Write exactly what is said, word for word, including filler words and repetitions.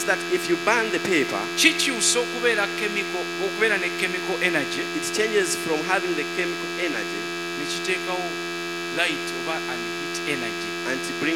that if you burn the paper, kikyusa okubeera chemical okubeera ne chemical energy it changes from having the chemical energy ne kiteekawo light oba and heat energy and to bring